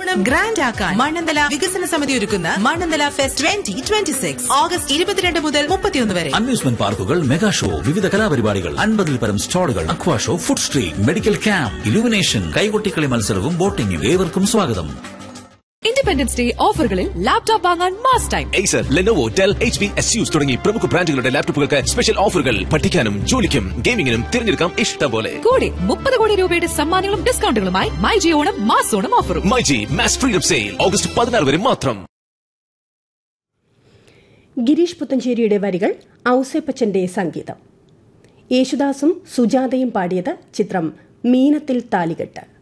Onam grand ആക്കാൻ മണ്ണന്തല വികസന സമിതി ഒരുക്കുന്ന മണ്ണന്തല ഫെസ്റ്റ് 2026 ഓഗസ്റ്റ് 22 മുതൽ 31 വരെ. അമ്യൂസ്മെന്റ് പാർക്കുകൾ, മെഗാ ഷോ, വിവിധ കലാപരിപാടികൾ, 50-ൽ പരം സ്റ്റാളുകൾ, അക്വാ show, food street, medical camp, illumination, കൈകൊട്ടിക്കളി മത്സരവും ബോട്ടിംഗും. ഏവർക്കും സ്വാഗതം. ഇൻഡിപെൻഡൻസ് ഡേ ഓഫറുകളിൽ ലാപ്ടോപ്പ് വാങ്ങാൻ mass time. Acer, Lenovo, Dell, HP, Asus തുടങ്ങി പ്രമുഖ ബ്രാൻഡുകളുടെ ലാപ്ടോപ്പുകൾക്ക് സ്പെഷ്യൽ ഓഫറുകൾ. പഠിക്കാനും ജോലിക്കും ഗെയിമിംഗിനും തിരഞ്ഞെടുക്കാം ഇഷ്ടം പോലെ. കൂടെ 30 കോടി രൂപയുടെ സമ്മാനങ്ങളും ഡിസ്കൗണ്ടുകളുമായി മൈജി ഓണം മാസ് ഓണം ഓഫറും. MyG mass freedom sale August 16 വരെ മാത്രം. ഗിരീഷ് പുത്തഞ്ചേരിയുടെ വരികൾ, ഔസേപ്പച്ചന്റെ സംഗീതം. യേശുദാസും സുജാതയും പാടിയത്. ചിത്രം മീനത്തിൽ താലികെട്ട്.